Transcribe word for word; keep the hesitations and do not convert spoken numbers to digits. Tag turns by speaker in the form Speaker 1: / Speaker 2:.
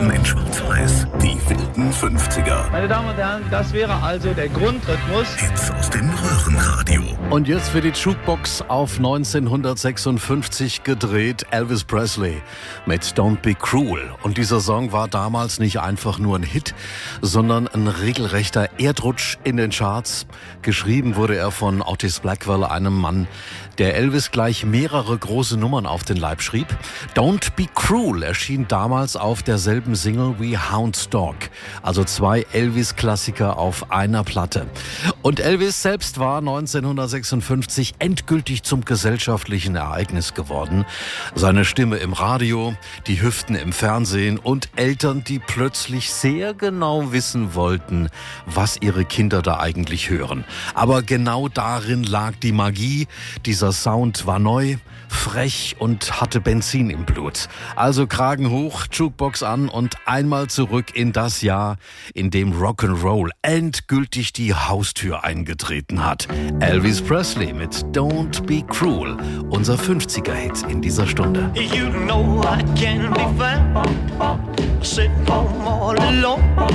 Speaker 1: Platten in Schwarz-Weiß. Die wilden fünfziger.
Speaker 2: Meine Damen und Herren, das wäre also der Grundrhythmus.
Speaker 1: Hits aus dem Röhrenradio.
Speaker 3: Und jetzt für die Jukebox auf neunzehnhundertsechsundfünfzig gedreht, Elvis Presley mit Don't Be Cruel. Und dieser Song war damals nicht einfach nur ein Hit, sondern ein regelrechter Erdrutsch in den Charts. Geschrieben wurde er von Otis Blackwell, einem Mann, der Elvis gleich mehrere große Nummern auf den Leib schrieb. Don't Be Cruel erschien damals auf derselben Single wie Hound's Dog. Also zwei Elvis-Klassiker auf einer Platte. Und Elvis selbst war neunzehnhundertsechsundfünfzig endgültig zum gesellschaftlichen Ereignis geworden. Seine Stimme im Radio, die Hüften im Fernsehen und Eltern, die plötzlich sehr genau wissen wollten, was ihre Kinder da eigentlich hören. Aber genau darin lag die Magie. Dieser Sound war neu, frech und hatte Benzin im Blut. Also Kragen hoch, Jukebox an und einmal zurück in das Jahr, in dem Rock'n'Roll endgültig die Haustür eingetreten hat. Elvis Presley mit Don't Be Cruel, unser fünfziger-Hit in dieser Stunde.
Speaker 4: You know I can't be found sitting home all alone.